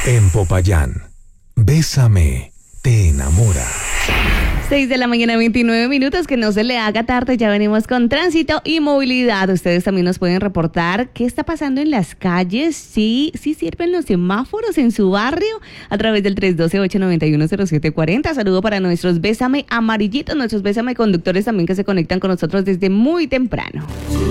En Popayán, Bésame, te enamora. 6:29 a.m, que no se le haga tarde, ya venimos con tránsito y movilidad. Ustedes también nos pueden reportar qué está pasando en las calles, si sirven los semáforos en su barrio a través del 312-891-0740. Saludo para nuestros Bésame amarillitos, nuestros Bésame conductores también que se conectan con nosotros desde muy temprano.